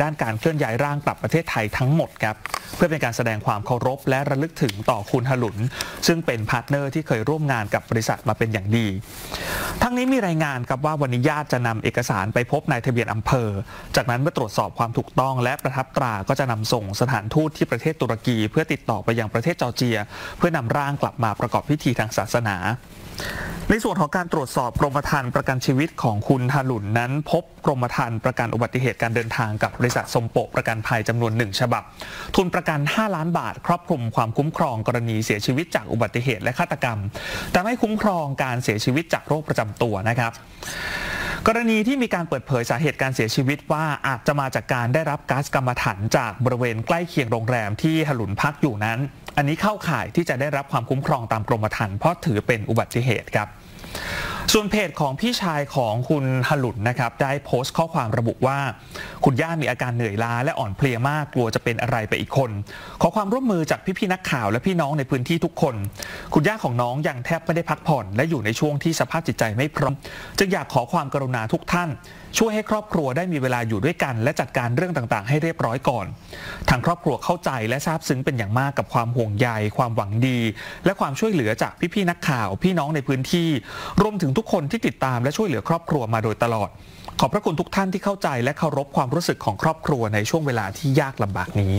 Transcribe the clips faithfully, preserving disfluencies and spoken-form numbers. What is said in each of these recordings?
านการเคลื่อนย้ายร่างกลับประเทศไทยทั้งหมดครับเพื่อเป็นการแสดงความเคารพและระลึกถึงต่อคุณหลุนซึ่งเป็นพาร์ทเนอร์ที่เคยร่วมงานกับบริษัทมาเป็นอย่างดีทั้งนี้มีรายงานครับว่าวันนี้ญาติจะนำเอกสารไปพบนายทะเบียนอำเภอจากนั้นเมื่อตรวจสอบความถูกต้องและประทับตราก็จะนำส่งสถานทูตที่ประเทศตุรกีเพื่อติดต่อไปยังประเทศจอร์เจียเพื่อนำร่างกลับมาประกอบพิธีทางศาสนาในส่วนของการตรวจสอบกรมธรรม์ประกันชีวิตของคุณหลุนนั้นพบกรมธรรม์ประกันอุบัติเหตุการเดินทางกับบริษัทสมโปะประกันภัยจำนวนหนึ่งฉบับทุนประกันห้าล้านบาทครอบคลุมความคุ้มครองกรณีเสียชีวิตจากอุบัติเหตุและฆาตกรรมแต่ไม่คุ้มครองการเสียชีวิตจากโรคประจำตัวนะครับกรณีที่มีการเปิดเผยสาเหตุการเสียชีวิตว่าอาจจะมาจากการได้รับก๊าซกัมมันถันจากบริเวณใกล้เคียงโรงแรมที่หลุนพักอยู่นั้นอันนี้เข้าข่ายที่จะได้รับความคุ้มครองตามกรมธรรม์เพราะถือเป็นอุบัติเหตุครับส่วนเพจของพี่ชายของคุณหลุนนะครับได้โพสต์ข้อความระบุว่าคุณย่ามีอาการเหนื่อยล้าและอ่อนเพลียมากกลัวจะเป็นอะไรไปอีกคนขอความร่วมมือจากพี่ๆนักข่าวและพี่น้องในพื้นที่ทุกคนคุณย่าของน้องยังแทบไม่ได้พักผ่อนและอยู่ในช่วงที่สภาพจิตใจไม่พร้อมจึงอยากขอความกรุณาทุกท่านช่วยให้ครอบครัวได้มีเวลาอยู่ด้วยกันและจัดการเรื่องต่างๆให้เรียบร้อยก่อนทางครอบครัวเข้าใจและซาบซึ้งเป็นอย่างมากกับความห่วงใยความหวังดีและความช่วยเหลือจากพี่ๆนักข่าวพี่น้องในพื้นที่รวมถึงทุกคนที่ติดตามและช่วยเหลือครอบครัวมาโดยตลอดขอบพระคุณทุกท่านที่เข้าใจและเคารพความรู้สึกของครอบครัวในช่วงเวลาที่ยากลำบากนี้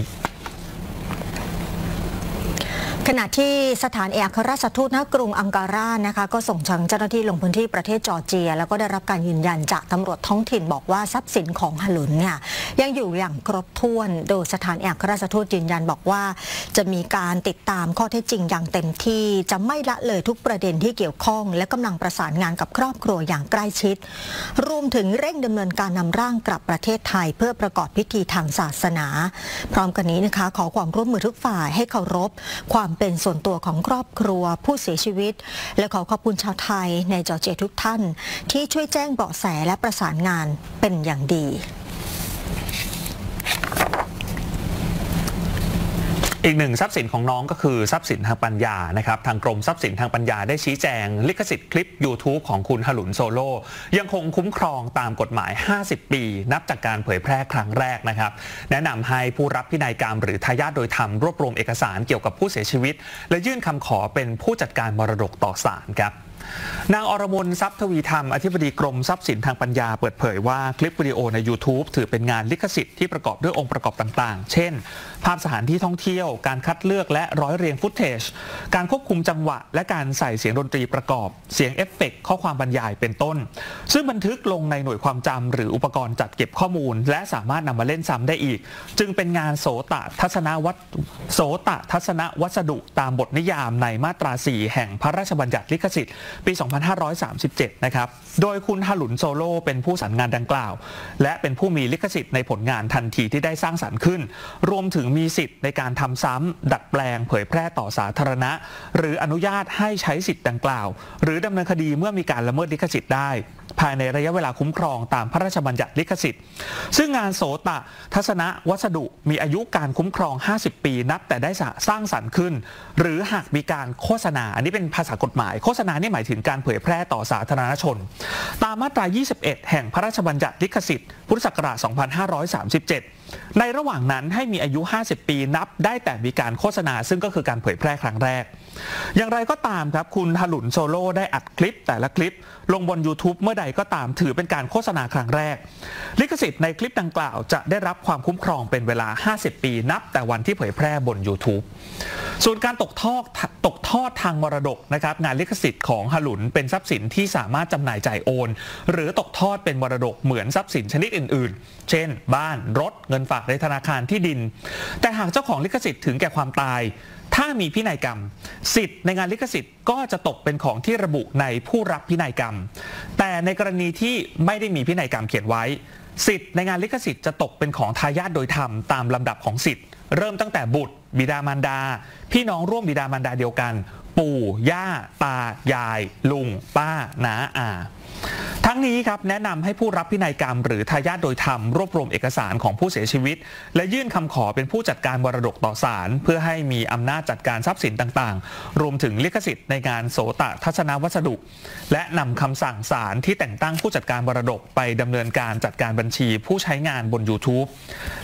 ขณะที่สถานเอกอัครราชทูตณกรุงอังการานะคะก็ส่งเจ้าหน้าที่ลงพื้นที่ประเทศจอร์เจียแล้วก็ได้รับการยืนยันจากตำรวจท้องถิ่นบอกว่าทรัพย์สินของหลุนเนี่ยยังอยู่อย่างครบถ้วนโดยสถานเอกอัครราชทูตยืนยันบอกว่าจะมีการติดตามข้อเท็จจริงอย่างเต็มที่จะไม่ละเลยทุกประเด็นที่เกี่ยวข้องและกำลังประสานงานกับครอบครัวอย่างใกล้ชิดรวมถึงเร่งดำเนินการนำร่างกลับประเทศไทยเพื่อประกอบพิธีทางศาสนาพร้อมกันนี้นะคะขอความร่วมมือทุกฝ่ายให้เคารพความเป็นส่วนตัวของครอบครัวผู้เสียชีวิตและขอขอบคุณชาวไทยในจอร์เจียทุกท่านที่ช่วยแจ้งเบาะแสและประสานงานเป็นอย่างดีอีกหนึ่งทรัพย์สินของน้องก็คือทรัพย์สินทางปัญญานะครับทางกรมทรัพย์สินทางปัญญาได้ชี้แจงลิขสิทธิ์คลิป YouTube ของคุณหลุนโซโล่ยังคงคุ้มครองตามกฎหมายห้าสิบปีนับจากการเผยแพร่ครั้งแรกนะครับแนะนำให้ผู้รับพินัยกรรมหรือทายาทโดยธรรมรวบรวมเอกสารเกี่ยวกับผู้เสียชีวิตและยื่นคำขอเป็นผู้จัดการมรดกต่อศาลครับนางอรมนทรัพย์ทวีธรรมอธิบดีกรมทรัพย์สินทางปัญญาเปิดเผยว่าคลิปวิดีโอใน YouTube ถือเป็นงานลิขสิทธิ์ที่ประกอบด้วยองค์ประกอบต่างๆเช่นภาพสถานที่ท่องเที่ยวการคัดเลือกและร้อยเรียงฟุตเทจการควบคุมจังหวะและการใส่เสียงดนตรีประกอบเสียงเอฟเฟกต์ข้อความบรรยายเป็นต้นซึ่งบันทึกลงในหน่วยความจำหรืออุปกรณ์จัดเก็บข้อมูลและสามารถนำมาเล่นซ้ำได้อีกจึงเป็นงานโสตทัศนวัตโสตทัศนวัสดุตามบทนิยามในมาตราสี่แห่งพระราชบัญญัติลิขสิทธิ์ปีสองพันห้าร้อยสามสิบเจ็ดนะครับโดยคุณหลุนโซโล่เป็นผู้สานงานดังกล่าวและเป็นผู้มีลิขสิทธิ์ในผลงานทันทีที่ได้สร้างสรรค์ขึ้นรวมถึงมีสิทธิ์ในการทำซ้ำดัดแปลงเผยแพร่ต่อสาธารณะหรืออนุญาตให้ใช้สิทธิ์ดังกล่าวหรือดำเนินคดีเมื่อมีการละเมิดลิขสิทธิ์ได้ภายในระยะเวลาคุ้มครองตามพระราชบัญญัติลิขสิทธิ์ซึ่งงานโสตทัศนวัสดุมีอายุการคุ้มครองห้าสิบปีนับแต่ได้สร้างสรรค์ขึ้นหรือหากมีการโฆษณาอันนี้เป็นภาษากฎหมายโฆษณานี่หมายถึงการเผยแพร่ต่อสาธารณชนตามมาตรายี่สิบเอ็ดแห่งพระราชบัญญัติลิขสิทธิ์พุทธศักราชสองพันห้าร้อยสามสิบเจ็ดในระหว่างนั้นให้มีอายุห้าสิบปีนับได้แต่มีการโฆษณาซึ่งก็คือการเผยแพร่ครั้งแรกอย่างไรก็ตามครับคุณหลุนโซโล่ได้อัดคลิปแต่ละคลิปลงบน YouTube เมื่อใดก็ตามถือเป็นการโฆษณาครั้งแรกลิขสิทธิ์ในคลิปดังกล่าวจะได้รับความคุ้มครองเป็นเวลาห้าสิบปีนับแต่วันที่เผยแพร่บน YouTube ส่วนการตกทอดตกทอดทางมรดกนะครับงานลิขสิทธิ์ของหลุนเป็นทรัพย์สินที่สามารถจำหน่ายจ่ายโอนหรือตกทอดเป็นมรดกเหมือนทรัพย์สินชนิดอื่นๆเช่นบ้านรถเงินฝากในธนาคารที่ดินแต่หากเจ้าของลิขสิทธิ์ถึงแก่ความตายถ้ามีพินัยกรรมสิทธิ์ในงานลิขสิทธิ์ก็จะตกเป็นของที่ระบุในผู้รับพินัยกรรมแต่ในกรณีที่ไม่ได้มีพินัยกรรมเขียนไว้สิทธิ์ในงานลิขสิทธิ์จะตกเป็นของทายาทโดยธรรมตามลำดับของสิทธิ์เริ่มตั้งแต่บุตรบิดามารดาพี่น้องร่วมบิดามารดาเดียวกันปู่ย่าตายายลุงป้าน้าอาทั้งนี้ครับแนะนำให้ผู้รับพินัยกรรมหรือทายาทโดยธรรมรวบรวมเอกสารของผู้เสียชีวิตและยื่นคำขอเป็นผู้จัดการมรดกต่อศาลเพื่อให้มีอำนาจจัดการทรัพย์สินต่างๆรวมถึงลิขสิทธิ์ในงานโสตทัศนวัสดุและนำคำสั่งศาลที่แต่งตั้งผู้จัดการมรดกไปดำเนินการจัดการบัญชีผู้ใช้งานบน YouTube